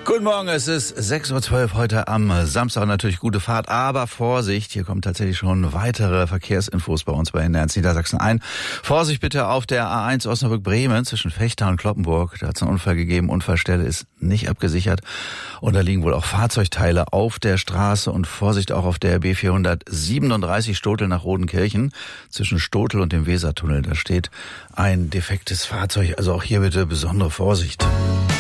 Guten Morgen, es ist 6.12 Uhr heute am Samstag, natürlich gute Fahrt, aber Vorsicht, hier kommen tatsächlich schon weitere Verkehrsinfos bei uns bei Nernst Niedersachsen ein. Vorsicht bitte auf der A1 Osnabrück-Bremen zwischen Vechta und Cloppenburg, da hat es einen Unfall gegeben, Unfallstelle ist nicht abgesichert und da liegen wohl auch Fahrzeugteile auf der Straße und Vorsicht auch auf der B437 Stotel nach Rodenkirchen zwischen Stotel und dem Wesertunnel, da steht ein defektes Fahrzeug, also auch hier bitte besondere Vorsicht.